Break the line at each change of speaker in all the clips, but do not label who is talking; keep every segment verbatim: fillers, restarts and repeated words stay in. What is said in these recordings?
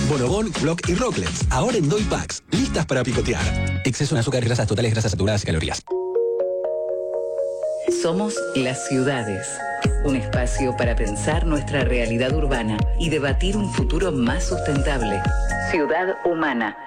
Bonobón, Block y Rocklets. Ahora en Doy Packs. Listas para picotear. Exceso en azúcar, grasas totales, grasas saturadas y calorías.
Somos las ciudades. Un espacio para pensar nuestra realidad urbana y debatir un futuro más sustentable. Ciudad Humana.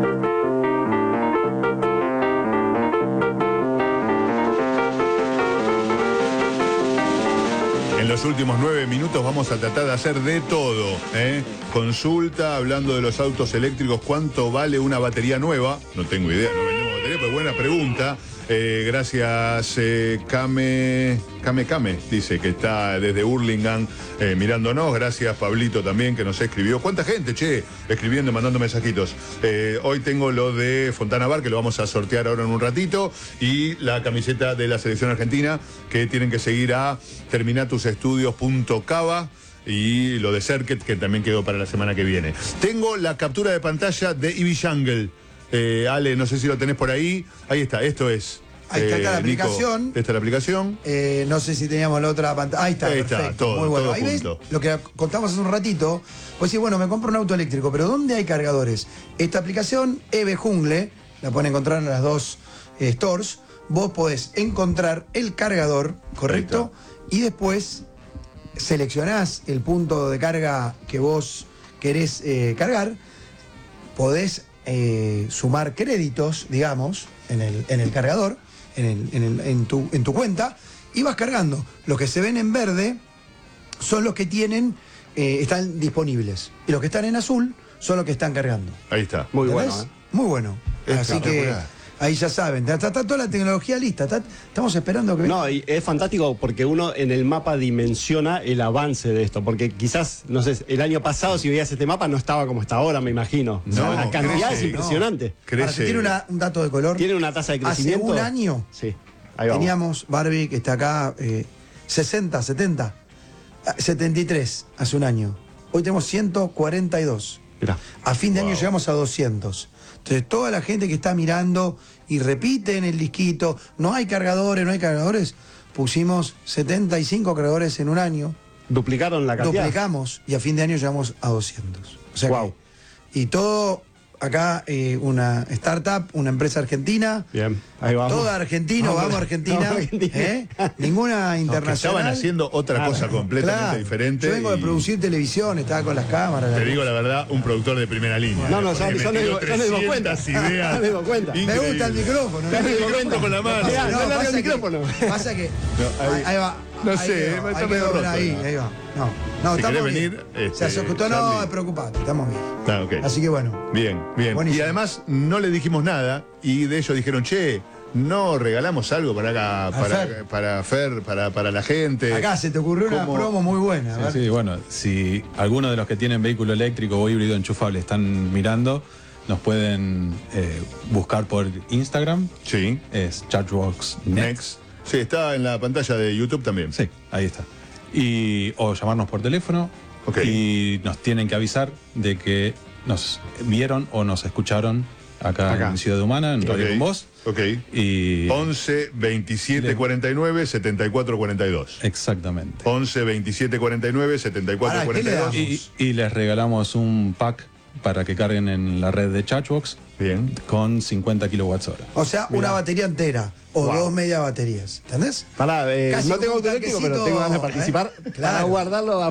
En los últimos nueve minutos vamos a tratar de hacer de todo, ¿eh? Consulta, hablando de los autos eléctricos, ¿cuánto vale una batería nueva? No tengo idea, no venimos batería, pero buena pregunta. Eh, gracias, eh, Kame, Kame Kame, dice que está desde Hurlingham eh, mirándonos. Gracias, Pablito, también, que nos escribió. ¿Cuánta gente, che? Escribiendo, mandando mensajitos. Eh, hoy tengo lo de Fontana Bar, que lo vamos a sortear ahora en un ratito, y la camiseta de la selección argentina, que tienen que seguir a terminatusestudios punto cava. Y lo de Circuit, que también quedó para la semana que viene. Tengo la captura de pantalla de Ivy Jungle. Eh, Ale, no sé si lo tenés por ahí. Ahí está, esto es.
Ahí está,
eh,
está la
Nico,
aplicación.
Esta es la aplicación.
Eh, no sé si teníamos la otra pantalla. Ahí está,
Ahí
perfecto.
está, todo,
muy bueno.
todo
Ahí ves
junto.
lo que contamos hace un ratito. Pues sí, bueno, me compro un auto eléctrico, pero ¿dónde hay cargadores? Esta aplicación, Eve Jungle, la pueden encontrar en las dos eh, stores. Vos podés encontrar el cargador, ¿correcto? Y después seleccionás el punto de carga que vos querés eh, cargar. Podés eh, sumar créditos, digamos, en el, en el cargador, en, el, en, el, en, tu, en tu cuenta, y vas cargando. Los que se ven en verde son los que tienen, eh, están disponibles. Y los que están en azul son los que están cargando.
Ahí está.
Muy
¿Entendés?
bueno, ¿eh?
Muy bueno. Así que ahí ya saben, está, está toda la tecnología lista. Está, estamos esperando que...
No, y es fantástico porque uno en el mapa dimensiona el avance de esto. Porque quizás, no sé, el año pasado si veías este mapa no estaba como está ahora, me imagino.
No,
O sea, la cantidad
crece,
es impresionante.
Crece.
Ahora, tiene una- un dato de color.
Tiene una tasa de
Hace
crecimiento.
un año
Sí, ahí vamos.
teníamos Barbie, que está acá, eh, sesenta, setenta, ah, setenta y tres hace un año. Hoy tenemos ciento cuarenta y dos.
Mirá.
A fin de
Wow.
año llegamos a doscientos. Entonces, toda la gente que está mirando y repite en el disquito, no hay cargadores, no hay cargadores, pusimos setenta y cinco cargadores en un año,
Duplicaron la cantidad.
duplicamos y a fin de año llegamos a doscientos. O sea
Wow.
que- y todo acá, eh, una startup, una empresa argentina.
Bien, ahí vamos.
Todo argentino, vamos, Argentina.
Vamos, Argentina.
¿eh? Ninguna
No, que
internacional.
estaban haciendo otra
Claro.
cosa completamente
Claro.
diferente.
Yo vengo de
y
producir televisión, estaba con las cámaras.
Te
la-
digo la verdad, un productor de primera línea.
No, no,
Porque
ya- ya
metió
me digo- ya me digo cuenta.
trescientas ideas.
Ya me digo cuenta.
Me gusta el
Increíble.
micrófono.
Ya
¿no?
me digo
micrófono
cuenta.
con la mano.
Mirá, no larga
pasa
el
que-
micrófono.
Pasa que.
No, ahí-
ahí, va.
no
ahí
sé,
quedó,
está
ahí
medio
quedó,
roto,
ahí,
¿no?
ahí va. No, no,
Si
estamos
querés
bien.
venir,
Se
este,
asustó, no,
Charlie.
preocupate, estamos bien.
Ah, ok.
Así que bueno.
Bien, bien.
Buenísimo.
Y además no le dijimos nada y de ellos dijeron, che, no regalamos algo para acá,
A
para,
Fer.
para Fer, para, para la gente.
Acá se te ocurrió una
¿Cómo?
promo muy buena. a ver.
Sí, sí, bueno, si alguno de los que tienen vehículo eléctrico o híbrido enchufable están mirando, nos pueden eh, buscar por Instagram,
Sí.
es ChargeWorks Next.
Next. Sí, está en la pantalla de YouTube también.
Sí, ahí está. Y, o llamarnos por teléfono
Ok.
y nos tienen que avisar de que nos vieron o nos escucharon acá,
Acá.
en Ciudad Humana, en Radio
Ok.
con Vos.
Ok.
Y
once, veintisiete, cuarenta y nueve, setenta y cuatro, cuarenta y dos.
exactamente.
once, veintisiete, cuarenta y nueve, setenta y cuatro,
Ahora, ¿qué
cuarenta y
le
dos.
damos?
Y, y les regalamos un pack para que carguen en la red de ChargeWorks
Bien.
con cincuenta kilowatts hora.
O sea, una batería entera o
Wow.
dos media baterías. ¿Entendés?
Pará, eh,
Casi
no
como
tengo
un
auto eléctrico, pero
tanquecito,
tengo ganas de
¿eh?
participar
Claro.
para guardarlo a